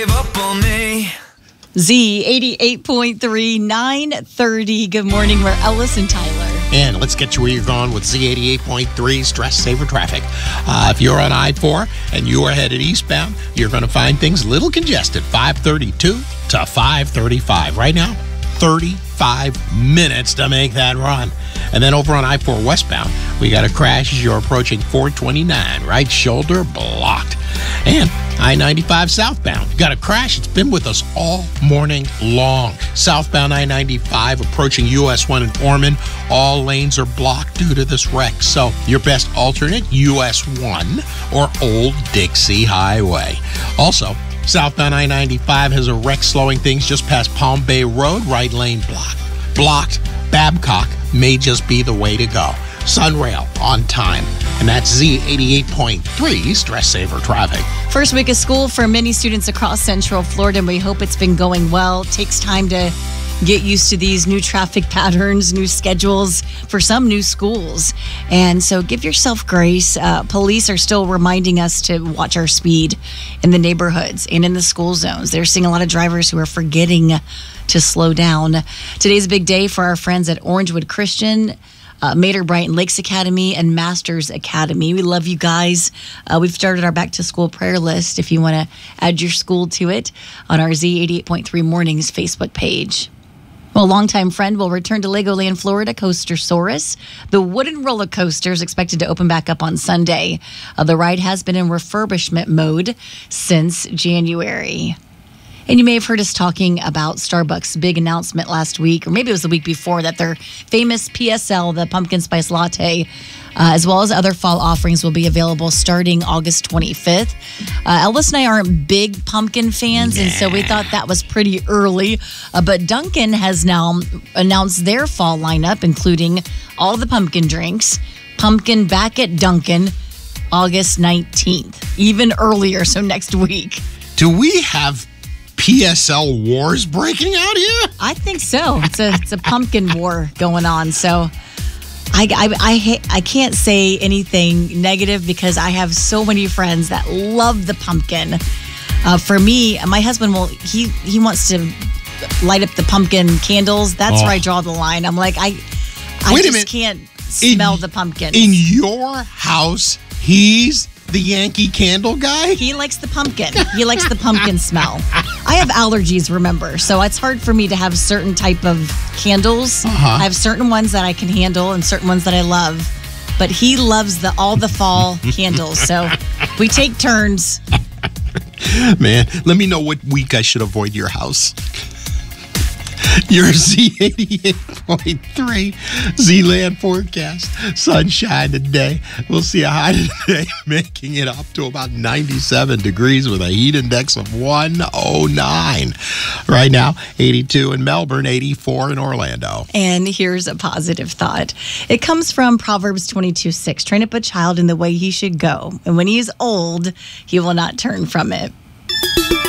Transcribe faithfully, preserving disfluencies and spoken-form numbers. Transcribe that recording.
Give up on me. Z eighty-eight point three, nine thirty. Good morning. We're Ellis and Tyler. And let's get you where you're going with Z eighty-eight point three Stress Saver Traffic. Uh, if you're on I four and you are headed eastbound, you're going to find things a little congested. five thirty-two to five thirty-five. Right now, thirty-five minutes to make that run. And then over on I four westbound, we got a crash as you're approaching four twenty-nine. Right shoulder blocked. And I ninety-five southbound. You got a crash. It's been with us all morning long. Southbound I ninety-five approaching U S one in Ormond. All lanes are blocked due to this wreck. So your best alternate, U S one or Old Dixie Highway. Also, southbound I ninety-five has a wreck slowing things just past Palm Bay Road. Right lane blocked. Blocked. Babcock may just be the way to go. Sunrail on time. And that's Z eighty-eight point three Stress Saver Traffic. First week of school for many students across Central Florida, and we hope it's been going well. It takes time to get used to these new traffic patterns, new schedules for some new schools. And so give yourself grace. Uh, police are still reminding us to watch our speed in the neighborhoods and in the school zones. They're seeing a lot of drivers who are forgetting to slow down. Today's a big day for our friends at Orangewood Christian, Uh, Mater Brighton Lakes Academy, and Masters Academy. We love you guys. Uh, we've started our back to school prayer list if you want to add your school to it on our Z eighty-eight point three Mornings Facebook page. Well, a longtime friend will return to Legoland, Florida, Coastersaurus. The wooden roller coaster is expected to open back up on Sunday. Uh, the ride has been in refurbishment mode since January. And you may have heard us talking about Starbucks' big announcement last week, or maybe it was the week before, that their famous P S L, the pumpkin spice latte, uh, as well as other fall offerings, will be available starting August twenty-fifth. Uh, Ellis and I aren't big pumpkin fans, and so we thought that was pretty early. Uh, but Dunkin' has now announced their fall lineup, including all the pumpkin drinks, pumpkin back at Dunkin', August nineteenth, even earlier, so next week. Do we have P S L wars breaking out here? I think so. It's a it's a pumpkin war going on. So I I I, ha- I can't say anything negative because I have so many friends that love the pumpkin. Uh, for me, my husband will he he wants to light up the pumpkin candles. That's oh. where I draw the line. I'm like I I Wait just can't smell in, the pumpkin. In your house, he's the Yankee Candle guy? He likes the pumpkin. He likes the pumpkin smell. I have allergies, remember, so it's hard for me to have certain type of candles. Uh-huh. I have certain ones that I can handle and certain ones that I love. But he loves the all the fall candles, so we take turns. Man, let me know what week I should avoid your house. Your Z eighty-eight point three Z-Land forecast. Sunshine today. We'll see a high today, making it up to about ninety-seven degrees with a heat index of one oh nine. Right now, eighty-two in Melbourne, eighty-four in Orlando. And here's a positive thought. It comes from Proverbs twenty-two six. Train up a child in the way he should go, and when he is old, he will not turn from it.